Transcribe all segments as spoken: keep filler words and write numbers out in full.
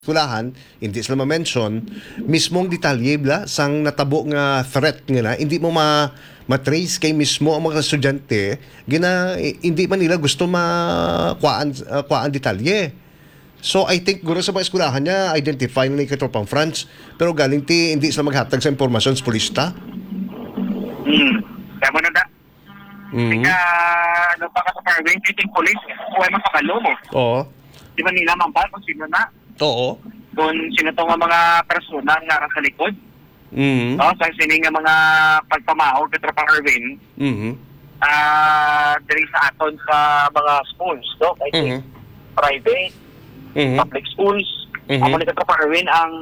Eskwelahan, hindi sila ma-mention, mismong detalye bla sang natabo nga threat nga na, hindi mo ma matrace kay mismo ang mga estudyante, gina hindi man nila gusto makuhaan uh, kuhaan detalye. So I think guro sa mga eskwelahan niya identify na ni katropang France, pero galing ti hindi sila maghatag sa impormasyon sa pulista. Hmm. Kaya mo na da. Mhm. Kaya, ano pa ka sa Fairway, sitting police, huwag makakalo mo. Oo. Di ba nila mambal kung sino na? Oo. Kung sino itong mga persona nga sa likod. Mhm. No? So, sino nga mga pagpamahog sa Tropang Irwin, Mhm. ah, diri sa aton sa mga schools, no? I think, Mhm. private, Mhm. public schools. Mhm. Amo ni Tropang Irwin ang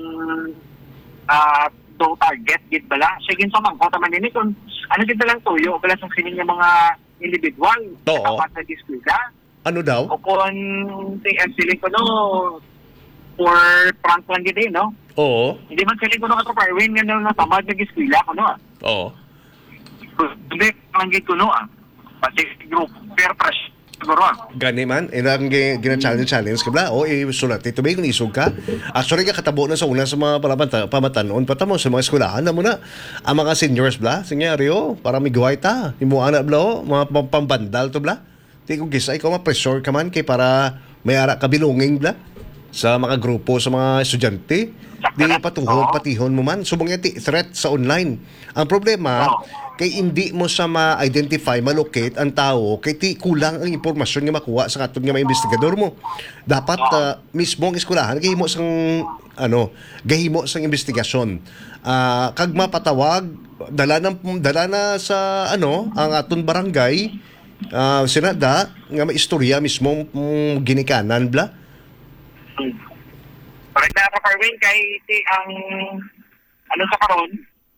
ah, do target, git bala. Sige sa mangko taman nini kung ano gid lang tuyo, bala sa sining nga mga individual. Oo. Kapat sa diskuida. Ano daw? O kung T M C ko no, for prank lang gid eh, no? Oo. Hindi man sila ko no ato Parwin nga nang natamad nag eskwela ko no. ah. Oo. Hindi lang gid ko no. ah. Pati group peer pressure siguro. ah. Gani man, inang gina-challenge challenge ka bla. O isulat ito ba kung isog ka? Actually ka katabo na sa una sa mga palamanta, pamatanon patamo sa mga eskwelahan na muna ang mga seniors bla. Sige Rio, para may guway ta. Imo ana bla o, mga pam- pambandal to bla. Di ko gisa ikaw ma-pressure ka man kay para may ara ka belonging bla sa mga grupo sa mga estudyante. Di patuhon, Oo. patihon mo man. Subong ti threat sa online. Ang problema, Oo. kay hindi mo sa ma-identify, ma-locate ang tao, kay ti kulang ang impormasyon nga makuha sa katong nga mga investigador mo. Dapat uh, mismo ang eskwelahan gahimo sang ano, gahimo sang investigasyon. Ah, kag mapatawag dala na dala na sa ano, ang aton barangay ah sinada nga maistorya mismo mm, ginikanan bla. Hmm. Correct na sa Parwin kay ti ang ano sa karon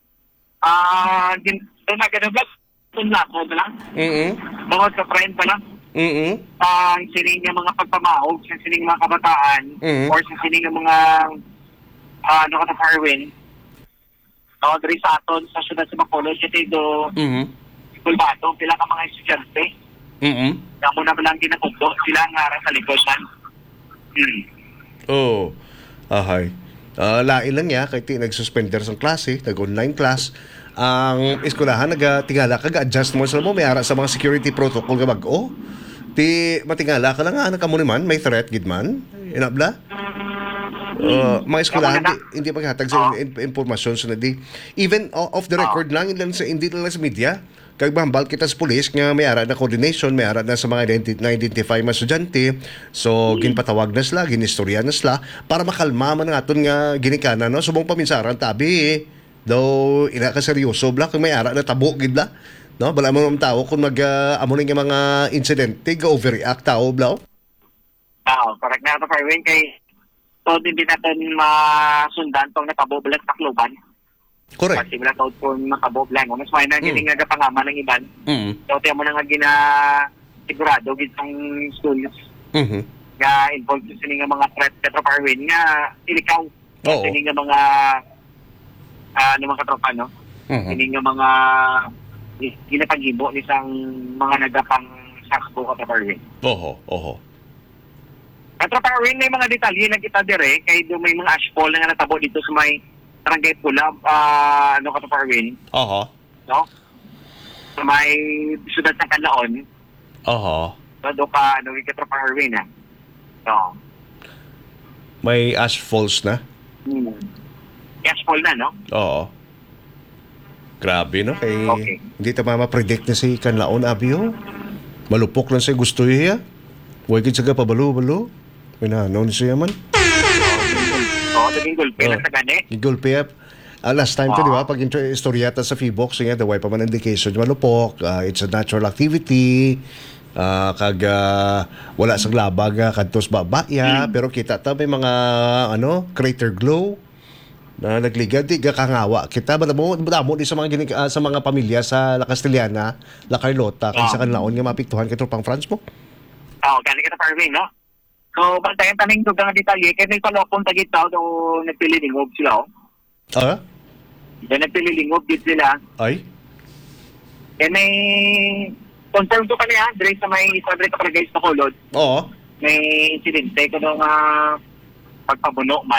ah din doon na ganun ba? Doon na ko ba lang? Mhm. Bawat sa friend pa lang. Mhm. Ang sining nga mga pagpamahog sa sining mga kabataan Mhm. or sa sining nga mga ah, ano ka sa Parwin. O, diri sa aton sa syudad sa Bacolod, kasi do Mhm. Bulbato, pila ka mga estudyante. Mhm. Kaya mo na lang ginatugdo, sila ang ngara sa likod man. Hmm. Oh. Ahay. Ah, lain lang ya kay ti nagsuspender sa klase, nag-online class. Ang eskwelahan nagatingala kag adjust mo sa mo may ara sa mga security protocol nga bag-o. Ti matingala ka lang nga ka mo naman may threat gid man. Inabla. Uh, mga eskwelahan hindi, hindi maghatag sa in- impormasyon sa nadi. Even o- off the record lang, lang sa hindi lang sa media. Kag bahambal kita sa police nga may ara na coordination, may ara na sa mga identi- na-identify mga estudyante. So, ginpatawag na sila, ginistorya na sila para makalma man ang aton nga ginikana, no? Subong paminsaran, tabi eh. Daw, ina ka seryoso, bla, kung may ara na tabo, gid bla. No? Bala mo ng tao kung mag, uh, amo nga mga incidente, ga-overreact tao, bla. Oo, correct na ito, Parwin, kay so, hindi natin masundan itong nakabobulat sa kluban. Correct. Kasi wala taon po nakaboblan. Mas may na Mm. giling nga pangaman ng iban. Mm. So, tiyan mo na nga gina sigurado gitang schools Mhm. nga involved sa sining nga mga threat sa Parwin nga ilikaw. Oo. Sining nga mga ah, ano mga katropa, no? Mhm. Sining nga mga ginapaghibo ni isang mga nagapang sakbo ka sa Parwin. Oho, oho. At Parwin, may mga detalye na kita dire kay do may mga ashfall na nga natabo dito sa may Barangay Pula, ah, ano ka sa Parwin, Oho. no? Sa may siyudad sa Canlaon, Oho. no? Do ka, ano, yung ka Parwin, ah. No. May ash falls na? Hmm. Ashfall na, no? Oo. Grabe, no? Kay, Okay. hindi ta ma-predict na si Kanlaon, Abio. Malupok lang siya gusto iya. Huwag sa ka pabalo-balo. May nanaw ni siya man. Oo, naging gulpe Oh. na sa gani. Igulpe up. Ah, last time ko, Oo. di ba? Pag intro istoryata sa Feebox, nga, the pa man indication, malupok. Ah, it's a natural activity. Ah, kag ah, wala sang labag ah, kadtos babaya. Pero kita ta may mga, ano, crater glow na nagligad di kakangawa kita ba mo mo di sa mga ginig, ah, sa mga pamilya sa La Castellana, La Carlota kay sa kanlaon nga mapiktuhan kay tropang France mo. Oo, gani ka sa Parwin, no? So, bantayan taning dugang nga detalye, kaya may palokong tagit tao do nagpililingog sila, oh. Ah? Kaya nagpililingog din sila. Ay? Kaya may confirm ko kanya, dire sa may sabre ka para guys na kulod. Oo. May insidente ko nung uh, pagpabuno man